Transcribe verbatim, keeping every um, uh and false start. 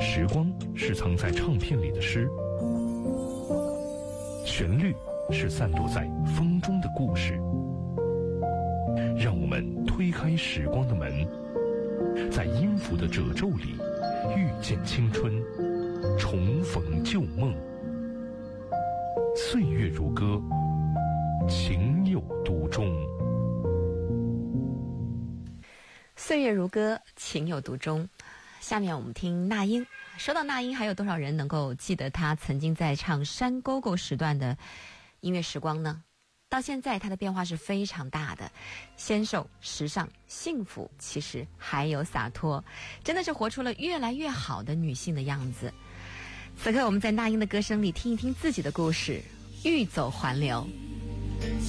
时光是藏在唱片里的诗，旋律是散落在风中的故事。让我们推开时光的门，在音符的褶皱里遇见青春，重逢旧梦。岁月如歌，情有独钟。 岁月如歌，情有独钟。下面我们听那英。说到那英，还有多少人能够记得她曾经在唱山沟沟时段的音乐时光呢？到现在她的变化是非常大的，纤瘦、时尚、幸福，其实还有洒脱，真的是活出了越来越好的女性的样子。此刻我们在那英的歌声里听一听自己的故事，欲走还留。